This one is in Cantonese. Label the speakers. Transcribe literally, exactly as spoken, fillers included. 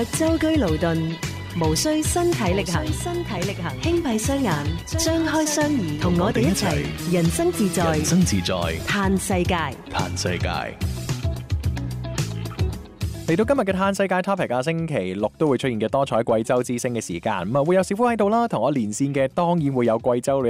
Speaker 1: 舟車勞頓，無需身體力行，身體力行，輕閉雙眼，張開雙耳，同我哋一齊人生自在，
Speaker 2: 人生自在，
Speaker 1: 嘆世界，
Speaker 2: 嘆世界。嚟到今日嘅嘆世界 topic 啊，星期六都會出現嘅多彩貴州之聲嘅時間，咁啊會有小夫喺度啦，同我連線嘅當然會有貴州